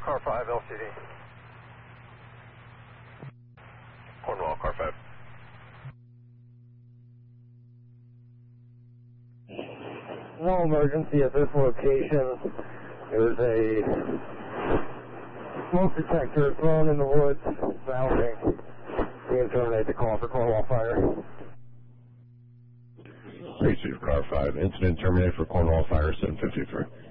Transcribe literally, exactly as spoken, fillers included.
Car five, L C D. Cornwall, car five. No emergency at this location. There's a smoke detector thrown in the woods, bouncing. We can terminate the call for Cornwall Fire. Receive car five. Incident terminated for Cornwall Fire seven fifty-three.